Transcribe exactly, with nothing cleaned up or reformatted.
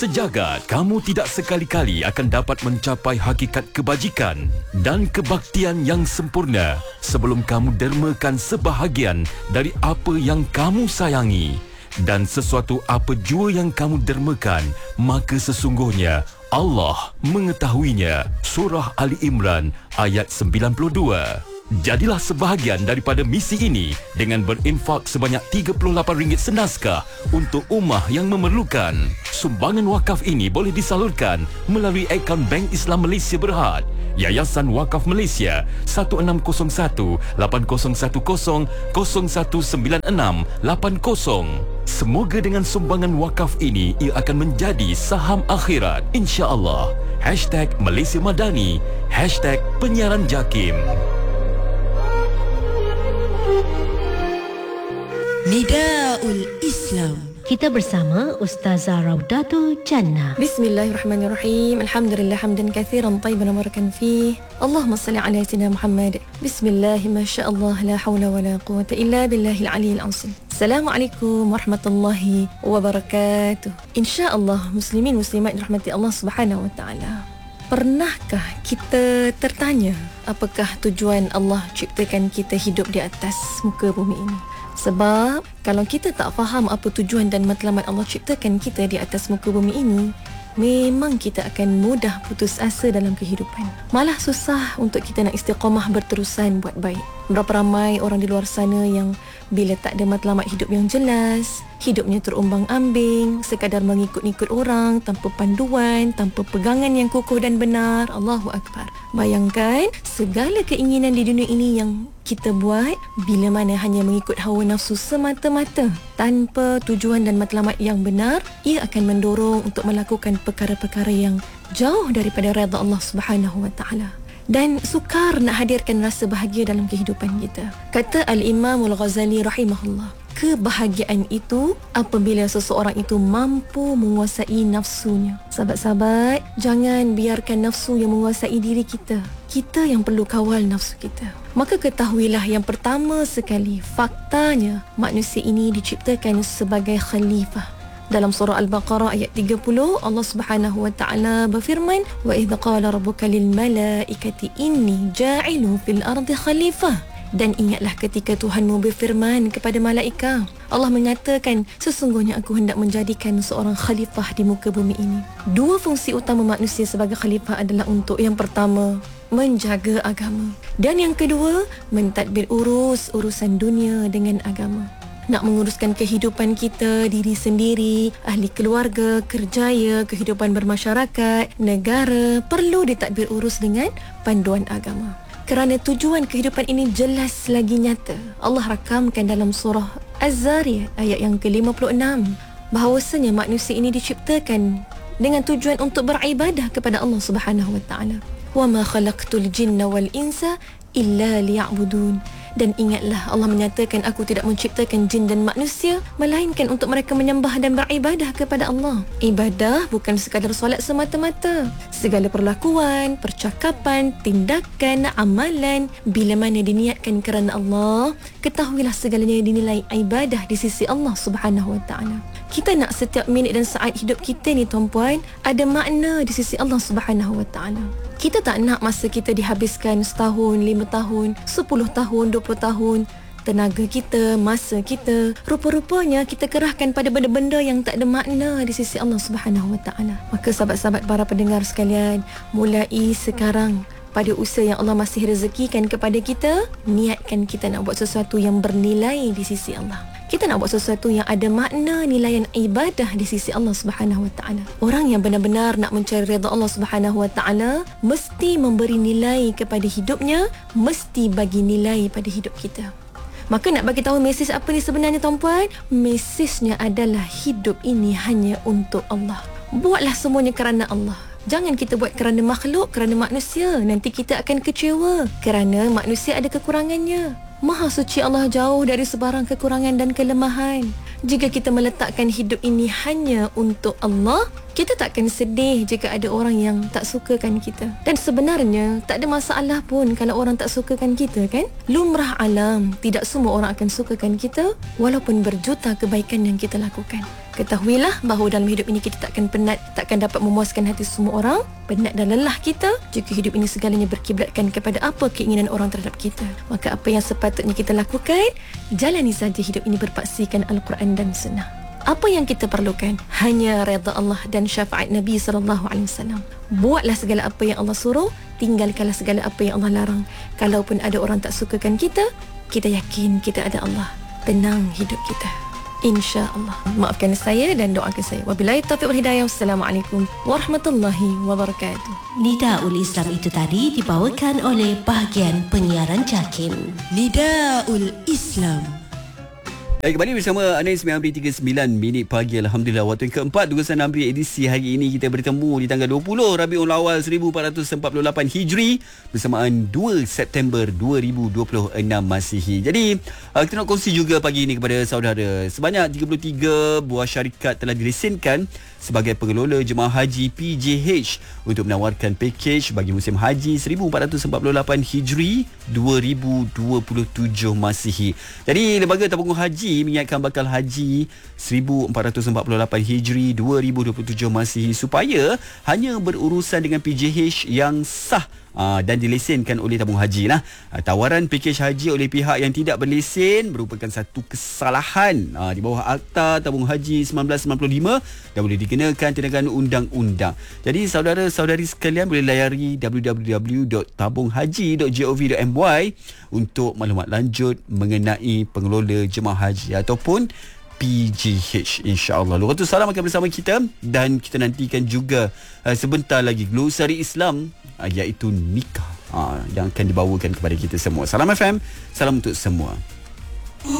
Sejagat kamu tidak sekali-kali akan dapat mencapai hakikat kebajikan dan kebaktian yang sempurna sebelum kamu dermakan sebahagian dari apa yang kamu sayangi. Dan sesuatu apa jua yang kamu dermakan, maka sesungguhnya Allah mengetahuinya. Surah Ali Imran ayat sembilan puluh dua. Jadilah sebahagian daripada misi ini dengan berinfak sebanyak tiga puluh lapan ringgit senaskah untuk ummah yang memerlukan. Sumbangan wakaf ini boleh disalurkan melalui akaun Bank Islam Malaysia Berhad, Yayasan Wakaf Malaysia satu enam kosong satu lapan kosong satu kosong kosong satu sembilan enam lapan kosong. Semoga dengan sumbangan wakaf ini ia akan menjadi saham akhirat, insya-Allah. Hashtag Malaysia Madani, Hashtag Penyiaran Jakim. Nidaul Islam. Kita bersama Ustazah Raudatul Jannah. Bismillahirrahmanirrahim. Alhamdulillah hamdan kathiran tayyiban mubarakan fih. Allahumma salli ala sayyidina Muhammad. Bismillah ma sya Allah la haula wala quwwata illa billahil aliyyil azim. Assalamualaikum warahmatullahi wabarakatuh. Insya-Allah muslimin muslimat dirahmati Allah Subhanahu wa taala. Pernahkah kita tertanya apakah tujuan Allah ciptakan kita hidup di atas muka bumi ini? Sebab kalau kita tak faham apa tujuan dan matlamat Allah ciptakan kita di atas muka bumi ini, memang kita akan mudah putus asa dalam kehidupan. Malah susah untuk kita nak istiqamah berterusan buat baik. Berapa ramai orang di luar sana yang bila tak ada matlamat hidup yang jelas, hidupnya terumbang-ambing, sekadar mengikut-ikut orang tanpa panduan, tanpa pegangan yang kukuh dan benar. Allahu Akbar. Bayangkan segala keinginan di dunia ini yang kita buat bila mana hanya mengikut hawa nafsu semata-mata tanpa tujuan dan matlamat yang benar, ia akan mendorong untuk melakukan perkara-perkara yang jauh daripada redha Allah Subhanahu wa taala. Dan sukar nak hadirkan rasa bahagia dalam kehidupan kita. Kata Al-Imam Al-Ghazali rahimahullah, kebahagiaan itu apabila seseorang itu mampu menguasai nafsunya. Sahabat-sahabat, jangan biarkan nafsu yang menguasai diri kita. Kita yang perlu kawal nafsu kita. Maka ketahuilah yang pertama sekali, faktanya manusia ini diciptakan sebagai khalifah. Dalam surah Al-Baqarah ayat tiga puluh, Allah Subhanahu wa taala berfirman, "Wa idz qala rabbuka lil malaikati inni ja'ilun fil ardi khalifah." Dan ingatlah ketika Tuhanmu berfirman kepada malaikat, Allah menyatakan, sesungguhnya aku hendak menjadikan seorang khalifah di muka bumi ini. Dua fungsi utama manusia sebagai khalifah adalah untuk yang pertama, menjaga agama, dan yang kedua, mentadbir urus urusan dunia dengan agama. Nak menguruskan kehidupan kita, diri sendiri, ahli keluarga, kerjaya, kehidupan bermasyarakat, negara, perlu ditadbir urus dengan panduan agama. Kerana tujuan kehidupan ini jelas lagi nyata. Allah rakamkan dalam surah Az-Zariyat ayat yang ke lima puluh enam bahawasanya manusia ini diciptakan dengan tujuan untuk beribadah kepada Allah Subhanahu wa taala. Wa ma khalaqtul jinna wal insa illa liya'budun. Dan ingatlah Allah menyatakan, aku tidak menciptakan jin dan manusia melainkan untuk mereka menyembah dan beribadah kepada Allah. Ibadah bukan sekadar solat semata-mata. Segala perlakuan, percakapan, tindakan, amalan bila mana diniatkan kerana Allah, ketahuilah segalanya dinilai ibadah di sisi Allah Subhanahu wa taala. Kita nak setiap minit dan saat hidup kita ni tuan-puan ada makna di sisi Allah Subhanahu wa taala. Kita tak nak masa kita dihabiskan setahun, lima tahun, sepuluh tahun, dua puluh tahun. Tenaga kita, masa kita, rupa-rupanya kita kerahkan pada benda-benda yang tak ada makna di sisi Allah Subhanahu wa taala. Maka sahabat-sahabat para pendengar sekalian, mulai sekarang pada usia yang Allah masih rezekikan kepada kita, niatkan kita nak buat sesuatu yang bernilai di sisi Allah. Kita nak buat sesuatu yang ada makna, nilaian ibadah di sisi Allah Subhanahu wa taala. Orang yang benar-benar nak mencari redha Allah Subhanahu wa taala mesti memberi nilai kepada hidupnya, mesti bagi nilai pada hidup kita. Maka nak bagi tahu mesej apa ni sebenarnya tuan-puan? Mesejnya adalah hidup ini hanya untuk Allah. Buatlah semuanya kerana Allah. Jangan kita buat kerana makhluk, kerana manusia. Nanti kita akan kecewa kerana manusia ada kekurangannya. Maha suci Allah jauh dari sebarang kekurangan dan kelemahan. Jika kita meletakkan hidup ini hanya untuk Allah, kita tak akan sedih jika ada orang yang tak sukakan kita. Dan sebenarnya tak ada masalah pun kalau orang tak sukakan kita, kan? Lumrah alam, tidak semua orang akan sukakan kita walaupun berjuta kebaikan yang kita lakukan. Ketahuilah bahawa dalam hidup ini kita takkan penat, takkan dapat memuaskan hati semua orang. Penat dan lelah kita jika hidup ini segalanya berkiblatkan kepada apa keinginan orang terhadap kita. Maka apa yang sepatutnya kita lakukan, jalani saja hidup ini berpaksikan Al-Quran dan Sunnah. Apa yang kita perlukan? Hanya redha Allah dan syafaat Nabi sallallahu alaihi wasallam. Buatlah segala apa yang Allah suruh, tinggalkanlah segala apa yang Allah larang. Kalaupun ada orang tak sukakan kita, kita yakin kita ada Allah. Tenang hidup kita, insya-Allah. Maafkan saya dan doakan saya. Wabillahi taufiq wal hidayah. Wassalamualaikum warahmatullahi wabarakatuh. Nidaul Islam itu tadi dibawakan oleh bahagian penyiaran Jakim. Nidaul Islam. Baik, kembali bersama anda sembilan tiga puluh sembilan minit pagi. Alhamdulillah, waktu yang keempat Dugasan Amri edisi hari ini kita bertemu di tanggal dua puluh Rabiul Awal seribu empat ratus empat puluh lapan Hijri bersamaan dua September dua ribu dua puluh enam Masihi. Jadi uh, kita nak kongsi juga pagi ini kepada saudara, sebanyak tiga puluh tiga buah syarikat telah dilesenkan sebagai pengelola jemaah haji P J H untuk menawarkan pakej bagi musim haji seribu empat ratus empat puluh lapan Hijri dua ribu dua puluh tujuh Masihi. Jadi Lembaga Tabungan Haji mengingatkan bakal haji seribu empat ratus empat puluh lapan Hijri dua ribu dua puluh tujuh Masihi supaya hanya berurusan dengan P J H yang sah Aa, dan dilesenkan oleh tabung haji lah. Aa, tawaran pakej haji oleh pihak yang tidak berlesen merupakan satu kesalahan aa, di bawah Akta Tabung Haji sembilan belas sembilan puluh lima dan boleh dikenakan tindakan undang-undang. Jadi saudara-saudari sekalian boleh layari w w w dot tabung haji dot gov dot m y untuk maklumat lanjut mengenai pengelola jemaah haji ataupun P J H, insya-Allah. Luqatul Salam akan bersama kita dan kita nantikan juga uh, sebentar lagi glosari Islam uh, iaitu nikah uh, yang akan dibawakan kepada kita semua. Salam F M, salam untuk semua.